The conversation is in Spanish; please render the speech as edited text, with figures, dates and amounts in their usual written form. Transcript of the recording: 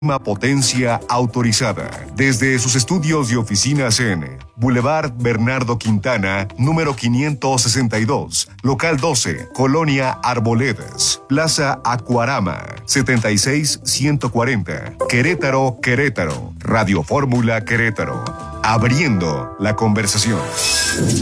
Potencia autorizada. Desde sus estudios y oficinas en Boulevard Bernardo Quintana, número 562, local 12, Colonia Arboledas, Plaza Acuarama, 76140, Querétaro, Querétaro. Radio Fórmula Querétaro. Abriendo la conversación.